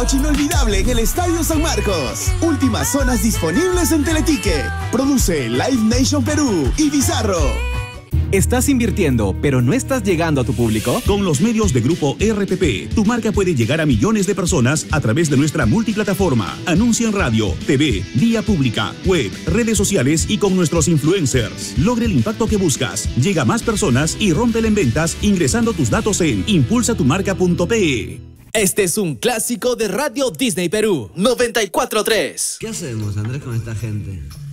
Noche inolvidable en el Estadio San Marcos. Últimas zonas disponibles en Teletique. Produce Live Nation Perú y Bizarro. ¿Estás invirtiendo, pero no estás llegando a tu público? Con los medios de Grupo RPP, tu marca puede llegar a millones de personas a través de nuestra multiplataforma. Anuncia en radio, TV, vía pública, web, redes sociales y con nuestros influencers. Logra el impacto que buscas, llega a más personas y rómpela en ventas ingresando tus datos en impulsatumarca.pe. Este es un clásico de Radio Disney Perú 94.3. ¿Qué hacemos, Andrés, con esta gente?